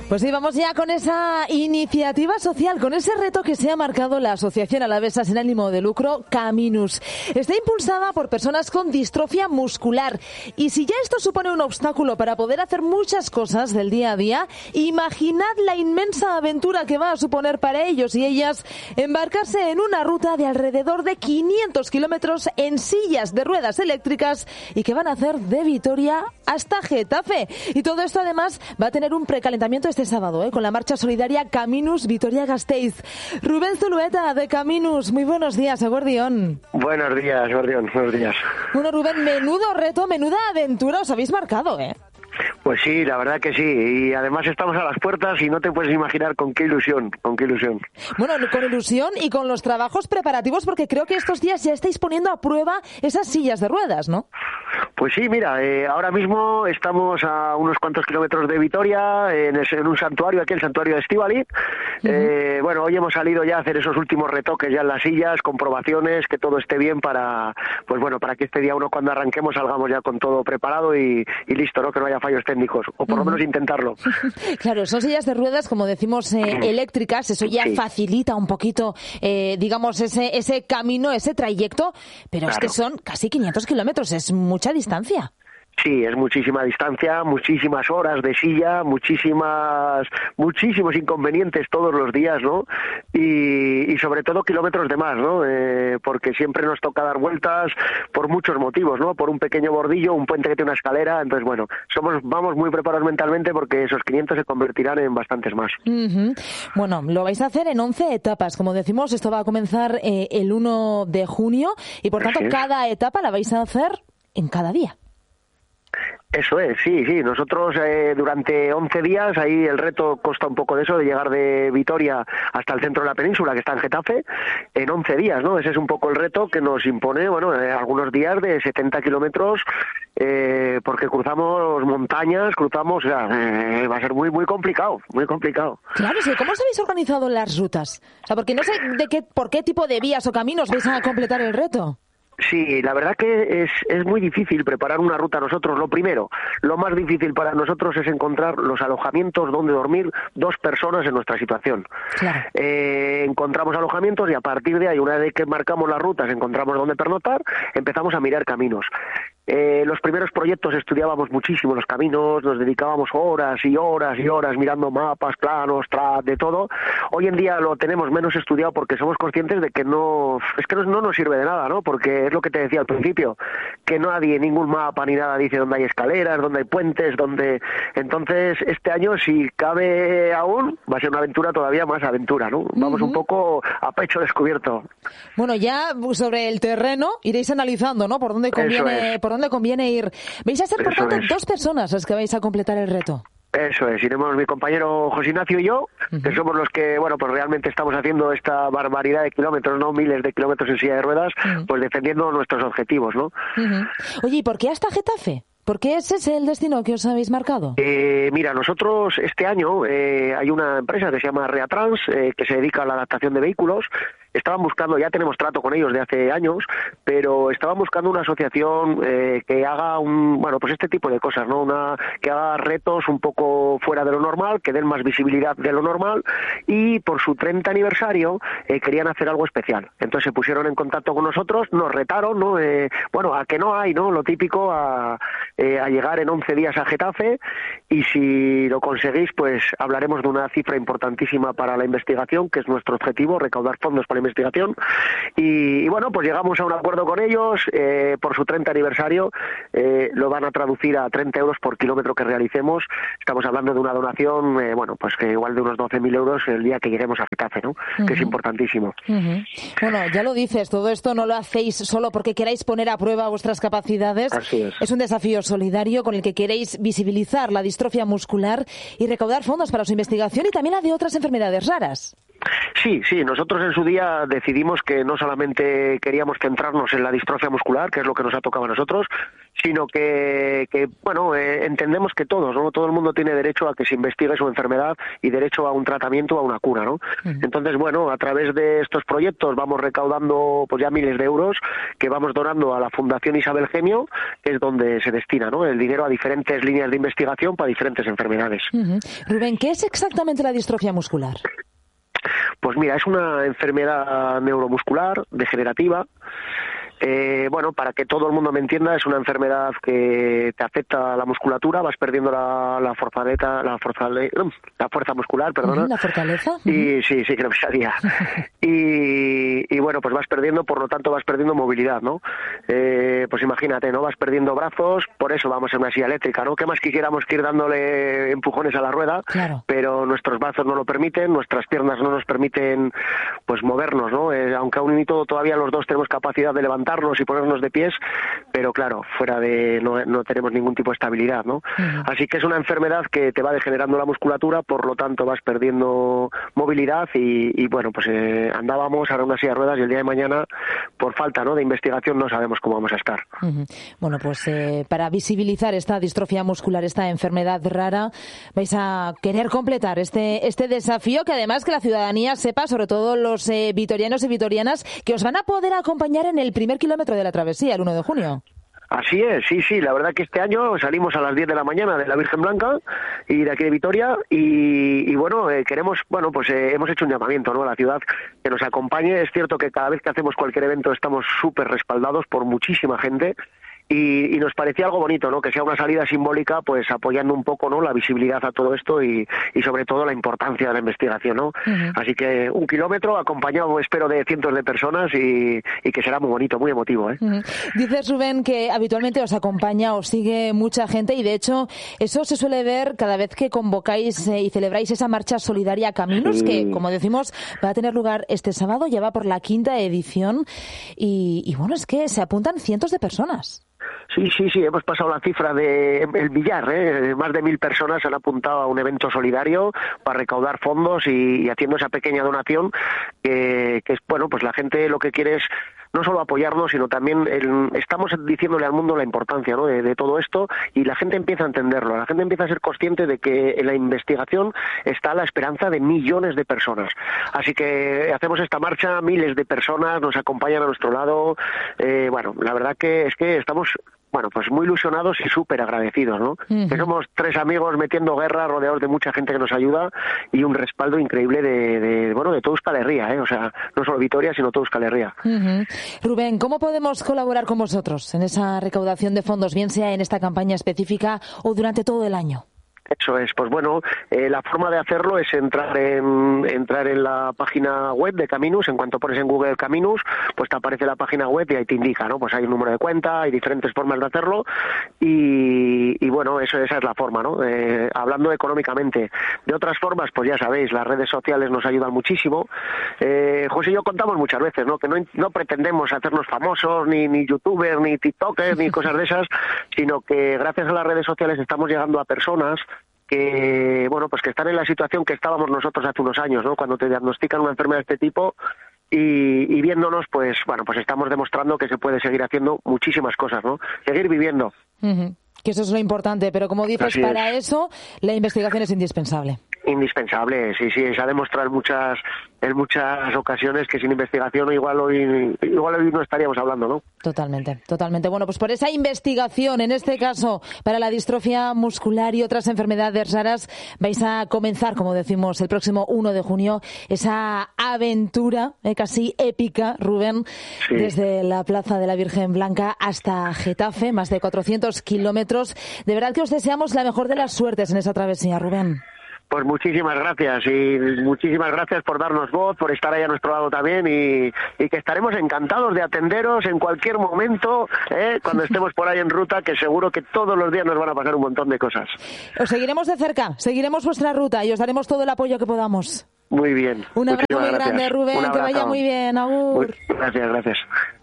Pues sí, vamos ya con esa iniciativa social, con ese reto que se ha marcado la Asociación Alavesa sin ánimo de lucro, Caminus. Está impulsada por personas con distrofia muscular. Y si ya esto supone un obstáculo para poder hacer muchas cosas del día a día, imaginad la inmensa aventura que va a suponer para ellos y ellas embarcarse en una ruta de alrededor de 500 kilómetros en sillas de ruedas eléctricas y que van a hacer de Vitoria hasta Getafe. Y todo esto además va a tener un precalentamiento este sábado, con la marcha solidaria Caminus Vitoria-Gasteiz. Rubén Zulueta, de Caminus, muy buenos días, eguerdión. Buenos días, eguerdión, buenos días. Bueno, Rubén, menudo reto, menuda aventura os habéis marcado, Pues sí, la verdad que sí, y además estamos a las puertas y no te puedes imaginar con qué ilusión, Bueno, con ilusión y con los trabajos preparativos, porque creo que estos días ya estáis poniendo a prueba esas sillas de ruedas, ¿no? Pues sí, mira, ahora mismo estamos a unos cuantos kilómetros de Vitoria, en un santuario, aquí el santuario de Estíbaliz. Bueno, hoy hemos salido ya a hacer esos últimos retoques ya en las sillas, comprobaciones, que todo esté bien para, pues bueno, para que este día uno cuando arranquemos salgamos ya con todo preparado y listo, ¿no? Que no haya fallos técnicos, o por lo menos intentarlo. Claro, son sillas de ruedas, como decimos, eléctricas, eso ya facilita un poquito, digamos, ese camino, ese trayecto, pero claro, es que son casi 500 kilómetros, es mucha distancia. Sí, es muchísima distancia, muchísimas horas de silla, muchísimos inconvenientes todos los días, ¿no? Y sobre todo kilómetros de más, ¿no? Porque siempre nos toca dar vueltas por muchos motivos, ¿no? Por un pequeño bordillo, un puente que tiene una escalera, entonces bueno, vamos muy preparados mentalmente porque esos 500 se convertirán en bastantes más. Bueno, lo vais a hacer en 11 etapas, como decimos, esto va a comenzar el 1 de junio y por tanto cada etapa la vais a hacer en cada día. Eso es, sí. Nosotros durante 11 días, ahí el reto consta un poco de eso, de llegar de Vitoria hasta el centro de la península, que está en Getafe, en 11 días, ¿no? Ese es un poco el reto que nos impone, bueno, algunos días de 70 kilómetros, porque cruzamos montañas, o sea, va a ser muy, muy complicado, muy complicado. Claro, sí. ¿Cómo os habéis organizado las rutas? O sea, porque no sé por qué tipo de vías o caminos vais a completar el reto. Sí, la verdad que es muy difícil preparar una ruta nosotros. Lo más difícil para nosotros es encontrar los alojamientos donde dormir dos personas en nuestra situación. Claro. Encontramos alojamientos y a partir de ahí, una vez que marcamos las rutas, encontramos dónde pernoctar, empezamos a mirar caminos. Los primeros proyectos estudiábamos muchísimo los caminos, nos dedicábamos horas y horas y horas mirando mapas, planos, de todo. Hoy en día lo tenemos menos estudiado porque somos conscientes de que no nos sirve de nada, ¿no? Porque es lo que te decía al principio, que nadie, ningún mapa ni nada dice dónde hay escaleras, dónde hay puentes, Entonces, este año, si cabe aún, va a ser una aventura todavía más aventura, ¿no? Vamos un poco a pecho descubierto. Bueno, ya sobre el terreno iréis analizando, ¿no? Por dónde conviene ir. Vais a ser, por tanto, dos personas las que vais a completar el reto. Eso es, iremos mi compañero José Ignacio y yo, que somos los que, bueno, pues realmente estamos haciendo esta barbaridad de kilómetros, ¿no? Miles de kilómetros en silla de ruedas, pues defendiendo nuestros objetivos, ¿no? Oye, ¿y por qué hasta Getafe? ¿Por qué ese es el destino que os habéis marcado? Mira, nosotros este año hay una empresa que se llama Reatrans, que se dedica a la adaptación de vehículos. Estaban buscando, ya tenemos trato con ellos de hace años, pero estaban buscando una asociación que haga pues este tipo de cosas, ¿no? Que haga retos un poco fuera de lo normal, que den más visibilidad de lo normal, y por su 30 aniversario querían hacer algo especial. Entonces se pusieron en contacto con nosotros, nos retaron, ¿no? A que no hay, ¿no? Lo típico a llegar en 11 días a Getafe, y si lo conseguís, pues hablaremos de una cifra importantísima para la investigación, que es nuestro objetivo, recaudar fondos para la investigación, y bueno, pues llegamos a un acuerdo con ellos, por su 30 aniversario, lo van a traducir a 30 euros por kilómetro que realicemos. Estamos hablando de una donación, pues que igual de unos 12.000 euros el día que lleguemos a Getafe, ¿no? Que es importantísimo. Bueno, ya lo dices, todo esto no lo hacéis solo porque queráis poner a prueba vuestras capacidades. Así es. Es un desafío solidario con el que queréis visibilizar la distrofia muscular y recaudar fondos para su investigación y también la de otras enfermedades raras. Sí, nosotros en su día decidimos que no solamente queríamos centrarnos en la distrofia muscular, que es lo que nos ha tocado a nosotros, sino que entendemos que todos, ¿no? Todo el mundo tiene derecho a que se investigue su enfermedad y derecho a un tratamiento o a una cura, ¿no? Uh-huh. Entonces, a través de estos proyectos vamos recaudando pues ya miles de euros que vamos donando a la Fundación Isabel Gemio, que es donde se destina, ¿no?, el dinero a diferentes líneas de investigación para diferentes enfermedades. Uh-huh. Rubén, ¿qué es exactamente la distrofia muscular? Pues mira, es una enfermedad neuromuscular, degenerativa. Para que todo el mundo me entienda, es una enfermedad que te afecta a la musculatura, vas perdiendo la fuerza muscular, perdona. ¿La fortaleza? Y sí, que no me salía. y pues vas perdiendo, por lo tanto vas perdiendo movilidad, ¿no? Pues imagínate, ¿no? Vas perdiendo brazos, por eso vamos en una silla eléctrica, ¿no? ¿Qué más quisiéramos que ir dándole empujones a la rueda? Claro. Pero nuestros brazos no lo permiten, nuestras piernas no nos permiten, pues, movernos, ¿no? Aunque aún y todo todavía los dos tenemos capacidad de levantarnos y ponernos de pies, pero claro, fuera de no tenemos ningún tipo de estabilidad, ¿no? Uh-huh. Así que es una enfermedad que te va degenerando la musculatura, por lo tanto vas perdiendo movilidad y andábamos ahora en una silla de ruedas y el día de mañana, por falta, ¿no?, de investigación, no sabemos cómo vamos a estar. Uh-huh. Bueno, pues para visibilizar esta distrofia muscular, esta enfermedad rara, vais a querer completar este desafío, que además que la ciudadanía sepa, sobre todo los vitorianos y vitorianas, que os van a poder acompañar en el primer kilómetro de la travesía, el 1 de junio. Así es, sí, la verdad que este año salimos a las 10 de la mañana de la Virgen Blanca y de aquí de Vitoria queremos, hemos hecho un llamamiento, ¿no?, a la ciudad que nos acompañe. Es cierto que cada vez que hacemos cualquier evento estamos súper respaldados por muchísima gente. Y nos parecía algo bonito, ¿no?, que sea una salida simbólica, pues apoyando un poco, ¿no?, la visibilidad a todo esto y sobre todo la importancia de la investigación, ¿no? Uh-huh. Así que 1 kilómetro acompañado, espero, de cientos de personas y que será muy bonito, muy emotivo, ¿eh? Uh-huh. Dices, Rubén, que habitualmente os acompaña, os sigue mucha gente y de hecho eso se suele ver cada vez que convocáis y celebráis esa marcha solidaria Caminus, sí, que, como decimos, va a tener lugar este sábado, ya va por la 5ª edición y es que se apuntan cientos de personas. Sí, hemos pasado la cifra de el millar, más de 1.000 personas han apuntado a un evento solidario para recaudar fondos y haciendo esa pequeña donación que es, pues la gente lo que quiere es no solo apoyarnos, sino también estamos diciéndole al mundo la importancia, ¿no?, de todo esto, y la gente empieza a entenderlo, la gente empieza a ser consciente de que en la investigación está la esperanza de millones de personas. Así que hacemos esta marcha, miles de personas nos acompañan a nuestro lado. La verdad que es que estamos pues muy ilusionados y súper agradecidos, ¿no? Uh-huh. Que somos 3 amigos metiendo guerra, rodeados de mucha gente que nos ayuda y un respaldo increíble de toda Euskal Herria, o sea, no solo Vitoria, sino toda Euskal Herria. Uh-huh. Rubén, ¿cómo podemos colaborar con vosotros en esa recaudación de fondos, bien sea en esta campaña específica o durante todo el año? Eso es, la forma de hacerlo es entrar en la página web de Caminus. En cuanto pones en Google Caminus, pues te aparece la página web y ahí te indica, ¿no? Pues hay un número de cuenta, hay diferentes formas de hacerlo y esa es la forma, ¿no? Hablando económicamente. De otras formas, pues ya sabéis, las redes sociales nos ayudan muchísimo. José y yo contamos muchas veces, ¿no?, que no pretendemos hacernos famosos, ni youtubers, ni tiktokers, ni cosas de esas, sino que gracias a las redes sociales estamos llegando a personas que que están en la situación que estábamos nosotros hace unos años, ¿no?, cuando te diagnostican una enfermedad de este tipo y viéndonos, pues estamos demostrando que se puede seguir haciendo muchísimas cosas, ¿no?, seguir viviendo. Uh-huh. Que eso es lo importante, pero como dices, para eso la investigación es indispensable. Indispensable, sí, se ha demostrado en muchas ocasiones que sin investigación igual hoy no estaríamos hablando, ¿no? Totalmente. Bueno, pues por esa investigación, en este caso para la distrofia muscular y otras enfermedades raras, vais a comenzar, como decimos, el próximo 1 de junio, esa aventura casi épica, Rubén, sí, desde la Plaza de la Virgen Blanca hasta Getafe, más de 400 kilómetros. De verdad que os deseamos la mejor de las suertes en esa travesía, Rubén. Pues muchísimas gracias y muchísimas gracias por darnos voz, por estar ahí a nuestro lado también y que estaremos encantados de atenderos en cualquier momento, cuando estemos por ahí en ruta, que seguro que todos los días nos van a pasar un montón de cosas. Os seguiremos de cerca, seguiremos vuestra ruta y os daremos todo el apoyo que podamos. Muy bien. Un abrazo muy grande, Rubén, que vaya muy bien. Agur. Gracias.